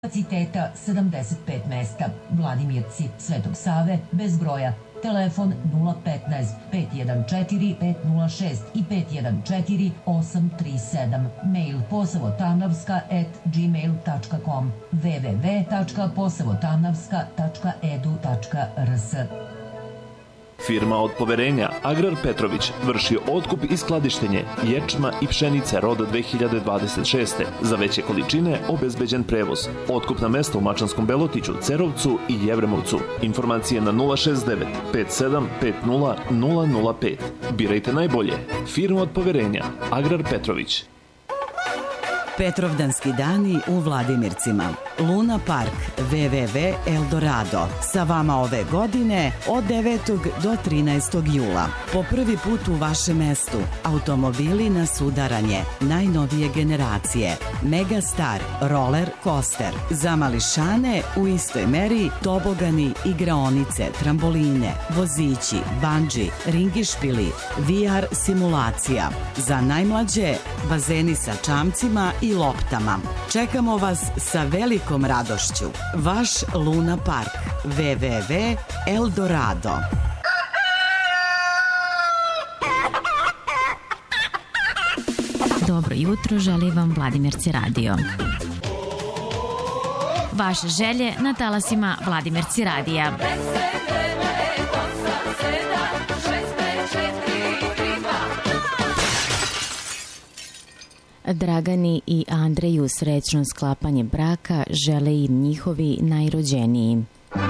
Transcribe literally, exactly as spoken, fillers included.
Kapaciteta sedamdeset pet mesta. Vladimirci, Svetog Save, bez broja. Telefon nula petnaest, pet jedan četiri, pet nula šest i pet jedan četiri, osam tri sedam. Mail posevotanavska at gmail tačka com, w w w tačka posevotanavska tačka e d u tačka r s. Firma od poverenja Agrar Petrović vrši otkup i skladištenje ječma i pšenice roda dve hiljade dvadeset šeste. Za veće količine obezbeđen prevoz. Otkupna mesta u Mačanskom Belotiću, Cerovcu i Jevremovcu. Informacije na nula šest devet, pet sedam pet nula, nula nula pet. Birajte najbolje. Firma od poverenja Agrar Petrović. Petrovdanski dani u Vladimircima. Luna Park, w w w tačka eldorado. Sa vama ove godine od devetog do trinaestog jula. Po prvi put u vašem mestu. Automobili na sudaranje. Najnovije generacije. Megastar, roller coaster. Za mališane u istoj meri tobogani, igraonice, tramboline, vozići, bandži, ringišpili, V R simulacija. Za najmlađe bazeni sa čamcima i loptama. Čekamo vas sa velikom radošću. Vaš Luna Park. w w w tačka eldorado. Dobro jutro, želi vam Vladimirci radio. Vaše želje na talasima Vladimirci radija. Dragani i Andreju srećno sklapanje braka žele im njihovi najrođeniji.